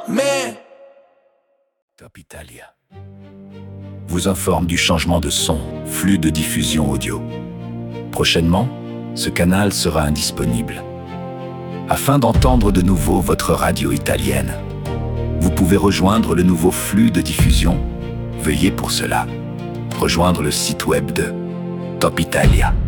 mais Top Italia vous informe du changement de son, flux de diffusion audio. Prochainement, ce canal sera indisponible. Afin d'entendre de nouveau votre radio italienne, vous pouvez rejoindre le nouveau flux de diffusion. Veuillez pour cela rejoindre le site web de Top Italia.